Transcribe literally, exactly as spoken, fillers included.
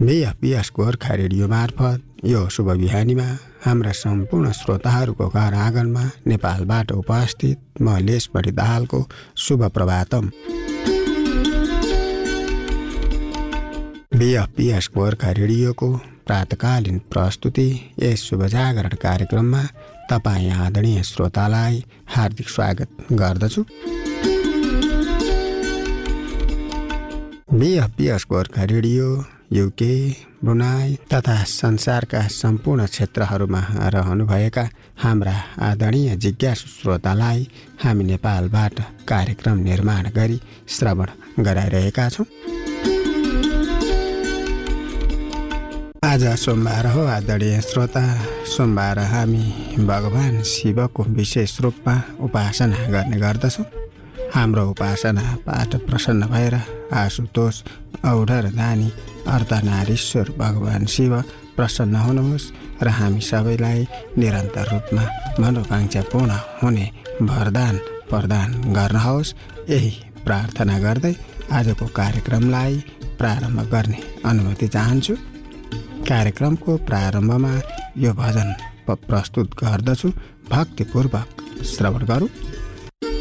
बिएफपिएस Gorkha radio मार्फत यो शुभ बिहानीमा हाम्रा सम्पूर्ण श्रोताहरूको घर आँगनमा नेपालबाट उपस्थित म लेसबढी दाहालको शुभ प्रभातम। बिएफपिएस गोर्खा रेडियोको प्रातकालीन प्रस्तुति यस शुभ जागरण कार्यक्रममा तपाईँ आदरणीय श्रोतालाई हार्दिक स्वागत गर्दछु। बिएफपिएस गोर्खा रेडियो युके, ब्रुनाई तथा संसारका सम्पूर्ण क्षेत्रहरूमा रहनुभएका हाम्रा आदरणीय जिज्ञासु श्रोतालाई हामी नेपालबाट कार्यक्रम निर्माण गरी श्रवण गराइरहेका छौँ। आज सोमबार हो आदरणीय श्रोता। सोमबार हामी भगवान शिवको विशेष रूपमा उपासना गर्ने गर्दछौँ। हाम्रो उपासना पाठ प्रसन्न भएर आशुतोष औढर दानी अर्धनारीश्वर भगवान शिव प्रसन्न हुनुहोस् र हामी सबैलाई निरन्तर रूपमा मनोकांक्षा पूर्ण हुने वरदान प्रदान गर्नुहोस्, यही प्रार्थना गर्दै आजको कार्यक्रमलाई प्रारम्भ गर्ने अनुमति चाहन्छु। कार्यक्रमको प्रारम्भमा यो भजन प्रस्तुत गर्दछु, भक्तिपूर्वक श्रवण गरौँ।